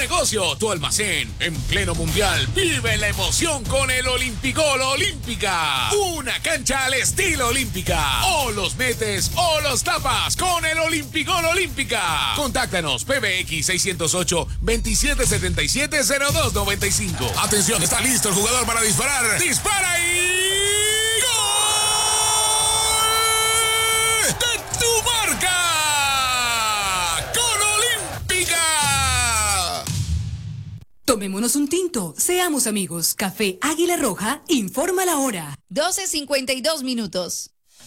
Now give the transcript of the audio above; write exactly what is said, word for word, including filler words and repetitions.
negocio, tu almacén, en pleno mundial. Vive la emoción con el Olimpicol Olímpica. Una cancha al estilo Olímpica. O los metes o los tapas con el Olimpicol Olímpica. Contáctanos P B X seiscientos ocho, veintisiete setenta y siete, cero dos noventa y cinco. Atención, está listo el jugador para disparar. ¡Dispara y gol! ¡De tu marca! ¡Con Olímpica! Tomémonos un tinto, seamos amigos. Café Águila Roja informa la hora. doce cincuenta y dos minutos.